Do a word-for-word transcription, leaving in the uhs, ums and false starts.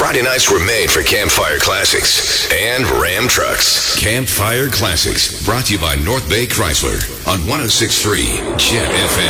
Friday nights were made for Campfire Classics and Ram Trucks. Campfire Classics, brought to you by North Bay Chrysler on one oh six point three Jet F M.